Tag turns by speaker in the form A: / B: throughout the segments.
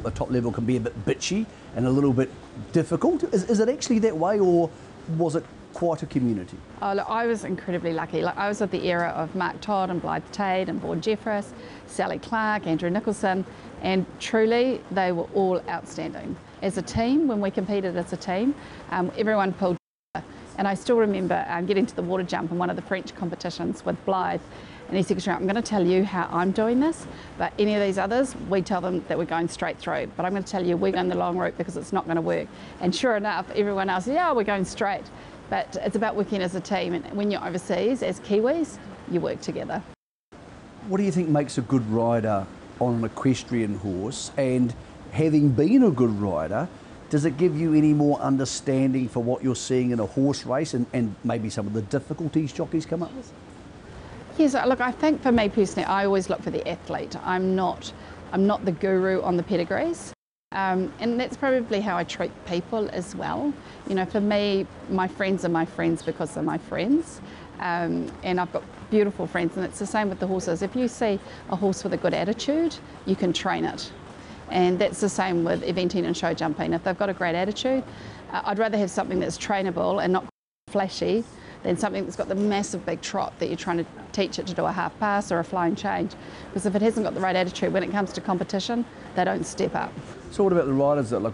A: the top level can be a bit bitchy and a little bit difficult. Is it actually that way, or was it quite a community?
B: Oh, look, I was incredibly lucky. Like, I was at the era of Mark Todd and Blythe Tate and Vaughan Jeffress, Sally Clark, Andrew Nicholson, and truly they were all outstanding. As a team, when we competed as a team, everyone pulled together. And I still remember getting to the water jump in one of the French competitions with Blythe, and he said, I'm going to tell you how I'm doing this, but any of these others, we tell them that we're going straight through. But I'm going to tell you we're going the long route because it's not going to work. And sure enough, everyone else, yeah, we're going straight. But it's about working as a team, and when you're overseas as Kiwis, you work together.
A: What do you think makes a good rider on an equestrian horse? And having been a good rider, does it give you any more understanding for what you're seeing in a horse race and maybe some of the difficulties jockeys come up with?
B: Yes, look, I think for me personally, I always look for the athlete. I'm not the guru on the pedigrees. And that's probably how I treat people as well. You know, for me, my friends are my friends because they're my friends. And I've got beautiful friends, and it's the same with the horses. If you see a horse with a good attitude, you can train it. And that's the same with eventing and show jumping. If they've got a great attitude, I'd rather have something that's trainable and not flashy than something that's got the massive big trot that you're trying to teach it to do a half pass or a flying change. Because if it hasn't got the right attitude, when it comes to competition, they don't step up.
A: So what about the riders though? Like,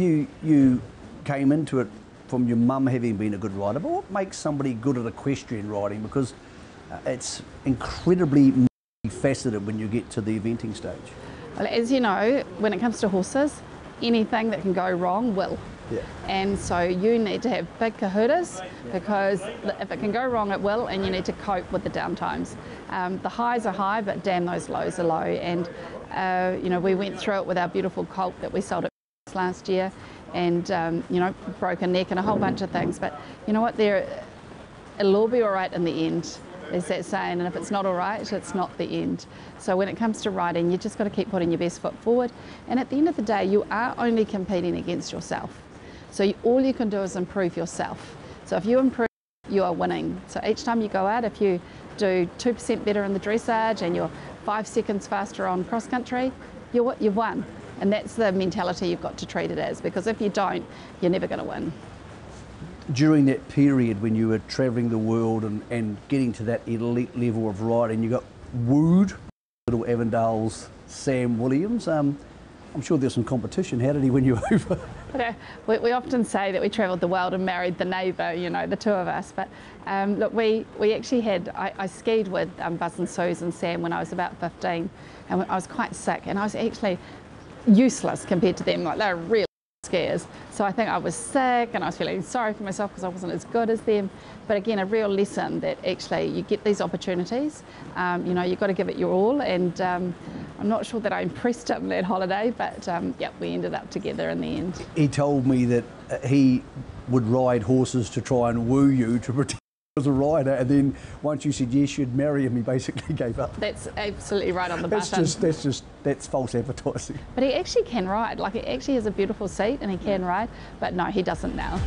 A: you came into it from your mum having been a good rider, but what makes somebody good at equestrian riding? Because it's incredibly multifaceted when you get to the eventing stage.
B: Well, as you know, when it comes to horses, anything that can go wrong will.
A: Yeah.
B: And so you need to have big kahutas, because if it can go wrong, it will, and you need to cope with the downtimes. The highs are high, but damn, those lows are low. And you know, we went through it with our beautiful colt that we sold at last year, and you know, broke a neck and a whole bunch of things. But you know what? It'll all be all right in the end. There's that saying, and if it's not all right, it's not the end. So when it comes to riding, you just got to keep putting your best foot forward. And at the end of the day, you are only competing against yourself. So all you can do is improve yourself. So if you improve, you are winning. So each time you go out, if you do 2% better in the dressage and you're 5 seconds faster on cross country, you've won. And that's the mentality you've got to treat it as, because if you don't, you're never going to win.
A: During that period when you were travelling the world and getting to that elite level of riding, you got wooed, little Avondale's Sam Williams. I'm sure there's some competition. How did he win you over?
B: We often say that we travelled the world and married the neighbour, you know, the two of us. But look, we actually had, I skied with Buzz and Suze and Sam when I was about 15, and I was quite sick, and I was actually useless compared to them. Like, they were really skiers. So I think I was sick and I was feeling sorry for myself because I wasn't as good as them. But again, a real lesson that actually you get these opportunities, you know, you've got to give it your all. And I'm not sure that I impressed him that holiday, but yeah, we ended up together in the end.
A: He told me that he would ride horses to try and woo you to pretend he was a rider, and then once you said yes, you'd marry him, he basically gave up.
B: That's absolutely right on the button.
A: That's false advertising.
B: But he actually can ride. Like, he actually has a beautiful seat and he can ride, but no, he doesn't now.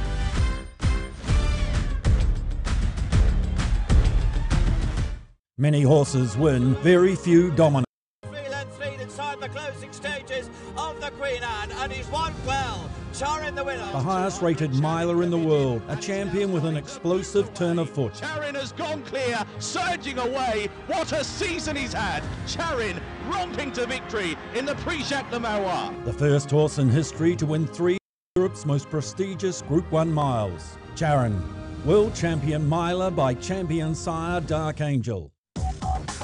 C: Many horses win, very few dominate.
D: Lead inside the closing stages of the Queen Anne, and he's won well. Charin the winner.
C: The highest rated miler in the world, a champion with an explosive turn of foot.
E: Charin has gone clear, surging away. What a season he's had. Charin romping to victory in the Prix Jacques Le Marois.
C: The first horse in history to win 3 of Europe's most prestigious Group 1 miles. Charin, world champion miler by champion sire Dark Angel.